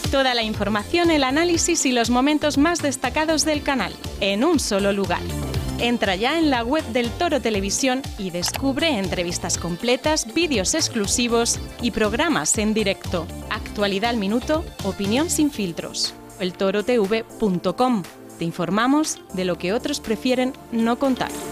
Toda la información, el análisis y los momentos más destacados del canal, en un solo lugar. Entra ya en la web del Toro Televisión y descubre entrevistas completas, vídeos exclusivos y programas en directo. Actualidad al minuto, opinión sin filtros. eltorotv.com. Te informamos de lo que otros prefieren no contar.